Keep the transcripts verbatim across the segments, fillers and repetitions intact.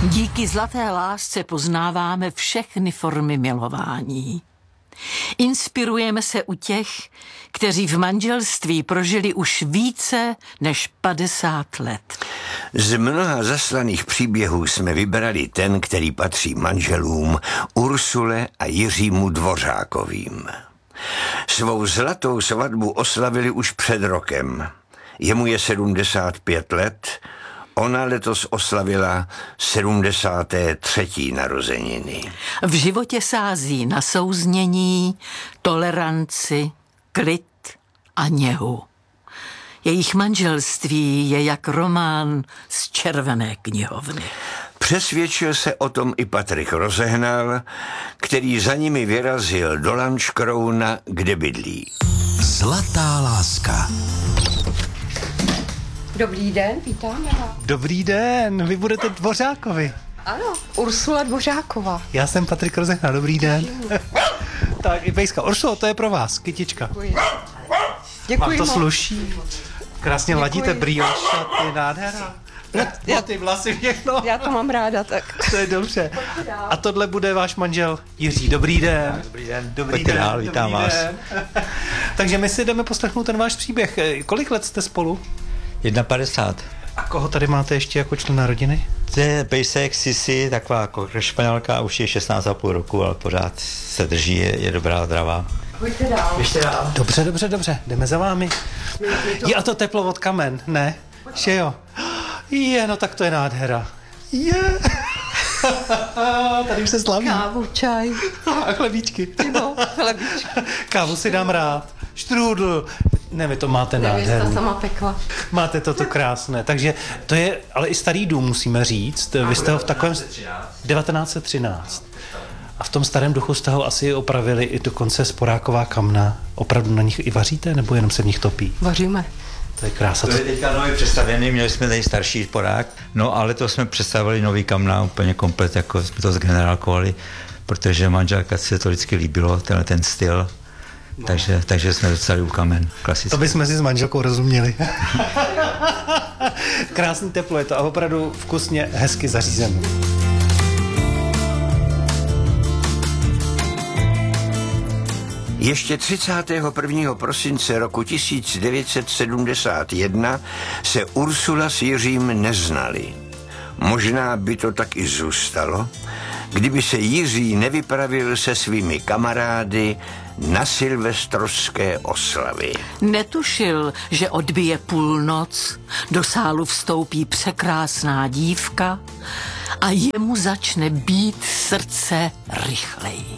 Díky zlaté lásce poznáváme všechny formy milování. Inspirujeme se u těch, kteří v manželství prožili už více než padesát let. Z mnoha zaslaných příběhů jsme vybrali ten, který patří manželům Ursule a Jiřímu Dvořákovým. Svou zlatou svatbu oslavili už před rokem. Jemu je sedmdesát pět let, ona letos oslavila sedmdesáté třetí narozeniny. V životě sází na souznění, toleranci, klid a něhu. Jejich manželství je jak román z červené knihovny. Přesvědčil se o tom i Patrik Rozehnal, který za nimi vyrazil do Lanškrouna, kde bydlí. Zlatá láska. Dobrý den, vítáme vás. Dobrý den, vy budete Dvořákovi. Ano, Ursula Dvořáková. Já jsem Patrik Rozehnal, dobrý den. Tak i pejska. Ursulo, to je pro vás, kytička. Děkuji. Děkuji. Vám to moc. sluší. Krásně Děkuji. ladíte brýle, šaty, nádhera. Já, Ty vlasy, všechno. já to mám ráda, tak. To je dobře. A tohle bude váš manžel Jiří. Dobrý den. Dobrý den. Dobrý Pojďte den. dál, vítám dobrý vás. Den. Takže my si jdeme poslechnout ten váš příběh. Kolik let jste spolu? padesát jedna. A koho tady máte ještě jako člena rodiny? To je pejsek Sisi, taková jako španělka, už je šestnáct a půl roku, ale pořád se drží, je, je dobrá, zdravá. Pojďte dál. Běžte dál. Dobře, dobře, dobře. Jdeme za vámi. Je a to teplo od kamen, ne? Že jo? Je, no tak to je nádhera. Je. Tady už se slaví. Kávu, čaj. A chlebíčky. No, chlebíčky. Kávu si dám rád. Štrůdl. Ne, vy to máte Nevěsta nádherný. sama pekla. Máte toto krásné. Takže to je, ale i starý dům, musíme říct. Vy jste ho v takovém... devatenáct set třináct. A v tom starém duchu jste ho asi opravili i dokonce sporáková kamna. Opravdu na nich i vaříte, nebo jenom se v nich topí? Vaříme. To je krása. To je teďka nový přestavěný, měli jsme tady starší porák, no ale to jsme představili nový kamna, úplně komplet, jako jsme to zgenerálkovali, protože manželka se to vždycky líbilo, tenhle ten styl. No. Takže, takže jsme dostali u kamen, klasicky. To bychom si s manželkou rozuměli. Krásný teplo je to a opravdu vkusně, hezky zařízené. Ještě třicátého prvního prosince roku tisíc devět set sedmdesát jedna se Ursula s Jiřím neznali. Možná by to tak i zůstalo, kdyby se Jiří nevypravil se svými kamarády na silvestrovské oslavy. Netušil, že odbije půlnoc, do sálu vstoupí překrásná dívka a jemu začne být srdce rychleji.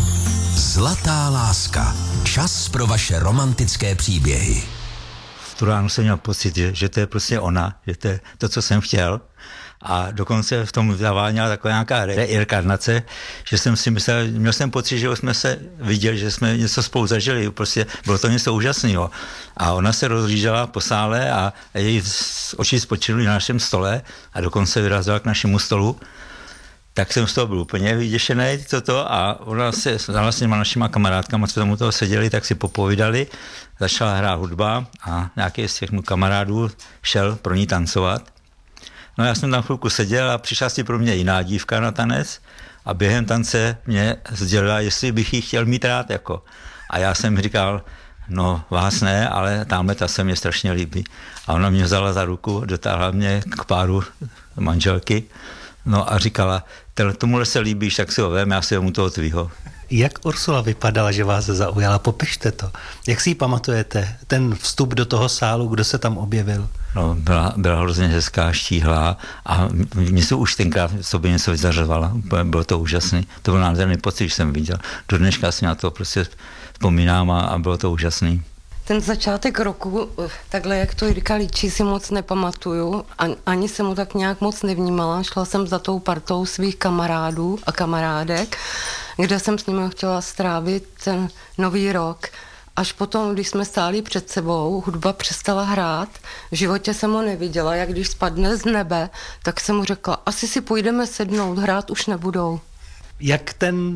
Zlatá láska. Čas pro vaše romantické příběhy. V tu ránu jsem měl pocit, že, že to je prostě ona, že to je to, co jsem chtěl. A dokonce v tom zaváněla taková nějaká reinkarnace, že jsem si myslel, měl jsem pocit, že jsme se viděli, že jsme něco spolu zažili, prostě bylo to něco úžasného. A ona se rozhlížela po sále a její oči spočily na našem stole a dokonce vyrazila k našemu stolu. Tak jsem z toho byl úplně vyděšený toto a ona se s těma našima kamarádkama, co tam u toho seděli, tak si popovídali, začala hrát hudba a nějaký z těch kamarádů šel pro ní tancovat. No já jsem tam chvilku seděl a přišla si pro mě jiná dívka na tanec a během tance mě sdělila, jestli bych jí chtěl mít rád jako. A já jsem říkal, no vás ne, ale tamhle ta se mě strašně líbí. A ona mě vzala za ruku, dotáhla mě k páru manželky, no a říkala, tomuhle se líbíš, tak si ho vem, já si vemu toho tvýho. Jak Ursula vypadala, že vás zaujala? Popište to. Jak si ji pamatujete? Ten vstup do toho sálu, kdo se tam objevil? No, byla, byla hrozně hezká, štíhlá a mě se už tenkrát sobě něco vyzařovala. Bylo to úžasný. To byl nádherný pocit, když jsem viděl. Do dneška si na to prostě vzpomínám a, a bylo to úžasný. Ten začátek roku, takhle jak to Jirka líčí, si moc nepamatuju. Ani jsem mu tak nějak moc nevnímala. Šla jsem za tou partou svých kamarádů a kamarádek, kde jsem s nimi chtěla strávit ten nový rok. Až potom, když jsme stáli před sebou, hudba přestala hrát, v životě jsem ho neviděla, jak když spadne z nebe, tak jsem mu řekla, asi si půjdeme sednout, hrát už nebudou. Jak ten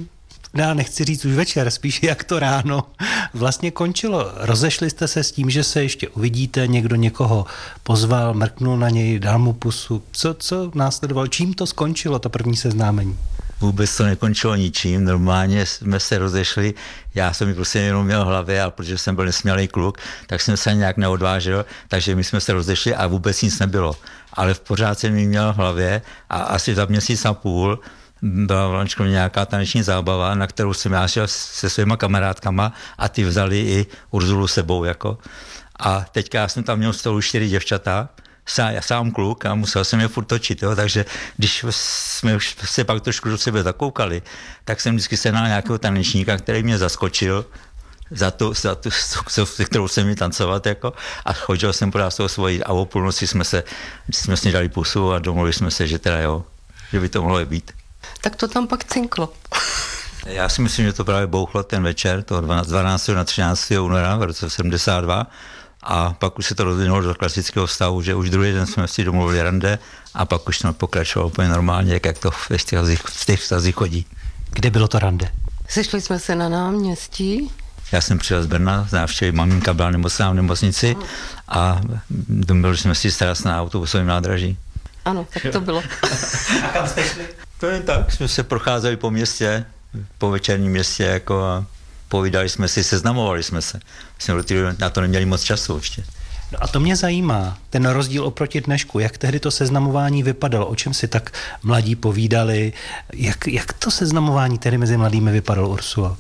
já nechci říct už večer, spíš jak to ráno vlastně končilo. Rozešli jste se s tím, že se ještě uvidíte, někdo někoho pozval, mrknul na něj, dal mu pusu. Co, co následovalo? Čím to skončilo, to první seznámení? Vůbec to nekončilo ničím, normálně jsme se rozešli, já jsem ji prostě jenom měl v hlavě, a protože jsem byl nesmělý kluk, tak jsem se nějak neodvážil, takže my jsme se rozešli a vůbec nic nebylo. Ale v pořád jsem ji měl v hlavě a asi za měsíc a půl byla v Lančkově nějaká taneční zábava, na kterou jsem já šel se svýma kamarádkama a ty vzali i Urzulu sebou, jako. A teďka já jsem tam měl stolu čtyři děvčata, sám, sám kluk a musel jsem je furt točit, jo, takže když jsme už se pak trošku do sebe zakoukali, tak jsem vždycky sehnal nějakého tanečníka, který mě zaskočil za tu, za tu, se kterou jsem mi tancovat, jako, a chodil jsem podat toho svojí a o půlnoci jsme se, jsme si dali pusu a domluvili jsme se, že teda jo, že by to mohlo být. Tak to tam pak cinklo. Já si myslím, že to právě bouchlo ten večer, toho dvanáctého na třináctého února v roce sedmdesát dva, a pak už se to rozvinulo do klasického stavu, že už druhý den jsme si domluvili rande a pak už to pokračovalo úplně normálně, jak to v těch vztazích chodí. Kde bylo to rande? Sešli jsme se na náměstí. Já jsem přijel z Brna, z návštěvy, maminka byla nemocná v nemocnici a domluvili jsme si starat na autobusovém nádraží. Ano, tak to bylo. A kam jste šli? To jen tak, jsme se procházeli po městě, po večerním městě, jako, a povídali jsme si, seznamovali jsme se. Jsme na to neměli moc času určitě. No a to mě zajímá, ten rozdíl oproti dnešku, jak tehdy to seznamování vypadalo, o čem si tak mladí povídali, jak, jak to seznamování tedy mezi mladými vypadalo, Ursula?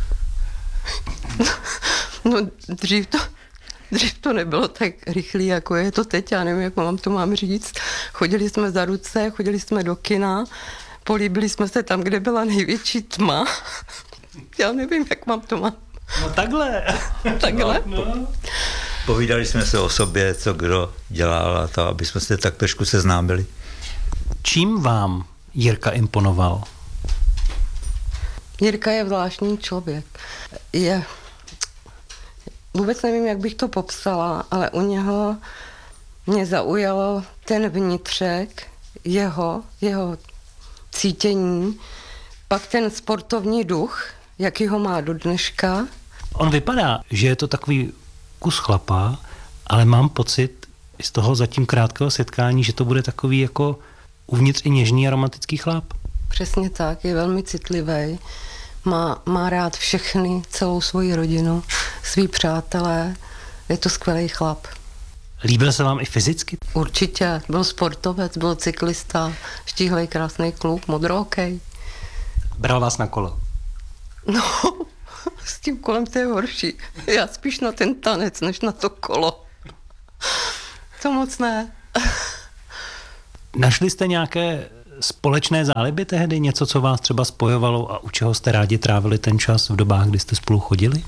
No dřív to, dřív to nebylo tak rychlé, jako je to teď, já nevím, jak vám to mám říct. Chodili jsme za ruce, chodili jsme do kina, políbili jsme se tam, kde byla největší tma. Já nevím, jak vám to mám. No takhle. Takhle? No. Povídali jsme se o sobě, co kdo dělal a to, aby jsme se tak trošku seznámili. Čím vám Jirka imponoval? Jirka je zvláštní člověk. Je... Vůbec nevím, jak bych to popsala, ale u něho mě zaujalo ten vnitřek, jeho, jeho cítění, pak ten sportovní duch, jaký ho má do dneška. On vypadá, že je to takový kus chlapa, ale mám pocit z toho zatím krátkého setkání, že to bude takový jako uvnitř i něžný a romantický chlap. Přesně tak, je velmi citlivý. Má, má rád všechny, celou svoji rodinu, svý přátelé. Je to skvělý chlap. Líbil se vám i fyzicky? Určitě. Byl sportovec, byl cyklista, štíhlej, krásný kluk, modrookej. Bral vás na kolo? No, s tím kolem to je horší. Já spíš na ten tanec, než na to kolo. To moc ne. Našli jste nějaké společné záliby tehdy? Něco, co vás třeba spojovalo a u čeho jste rádi trávili ten čas v dobách, kdy jste spolu chodili?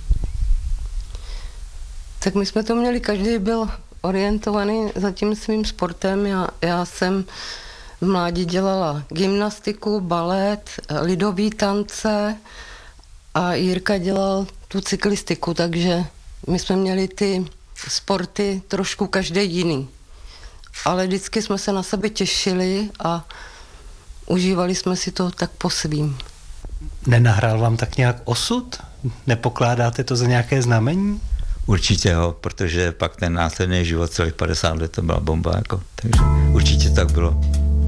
Tak my jsme to měli, každý byl orientovaný za tím svým sportem. Já, já jsem v mládí dělala gymnastiku, balet, lidový tance a Jirka dělal tu cyklistiku, takže my jsme měli ty sporty trošku každý jiný. Ale vždycky jsme se na sebe těšili a užívali jsme si to tak po svým. Nenahrál vám tak nějak osud? Nepokládáte to za nějaké znamení? Určitě jo, protože pak ten následný život celých padesát let to byla bomba, jako, takže určitě tak bylo.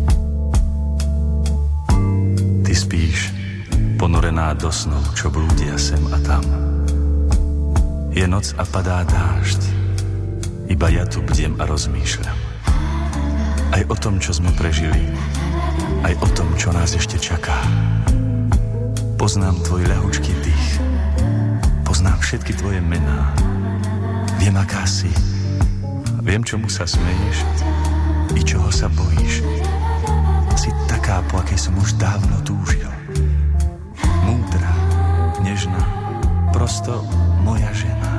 Ty spíš, ponorená do snov, čo blúdia sem a tam. Je noc a padá dážď, iba ja tu bdiem a rozmýšľam. Aj o tom, čo sme prežili, aj o tom, čo nás ešte čaká. Poznám tvoj ľahučký dých, poznám všetky tvoje mená. Viem, aká si, viem, čomu sa smeješ i čoho sa bojíš. Si taká, po akej som už dávno túžil. Múdra, nežná, prosto moja žena.